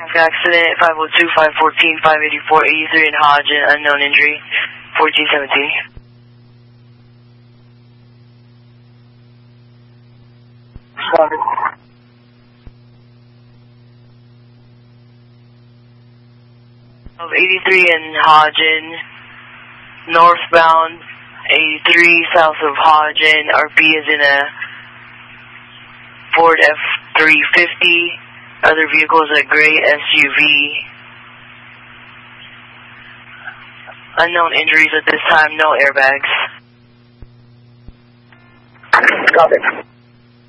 Accident 502, 514, 584, 83 in Hodgen, unknown injury, 1417. Sorry. Of 83 in Hodgen, northbound, 83 south of Hodgen, RP is in a Ford F-350, other vehicles a gray SUV. Unknown injuries at this time, no airbags. Got it.